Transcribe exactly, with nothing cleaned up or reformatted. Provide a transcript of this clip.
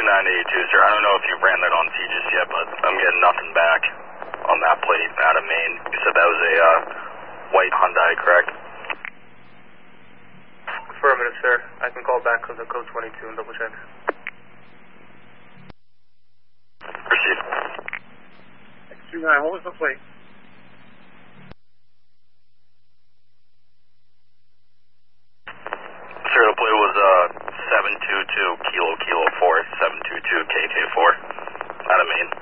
nine eighty-two, sir. I don't know if you ran that on Tejas yet, but I'm getting nothing back on that plate out of Maine. You said that was a uh, white Hyundai, correct? Affirmative, sir. I can call back to the code twenty-two and double check. Proceed. X two nine, what was the plate? Sir, the plate was uh, seven two two Kilo Kilo four, seven two two K K four, out of Maine.